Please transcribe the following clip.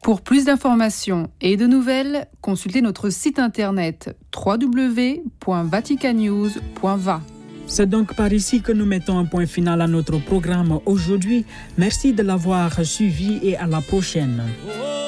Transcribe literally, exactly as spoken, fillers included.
Pour plus d'informations et de nouvelles, consultez notre site internet w w w point vatican news point va. C'est donc par ici que nous mettons un point final à notre programme aujourd'hui. Merci de l'avoir suivi et à la prochaine.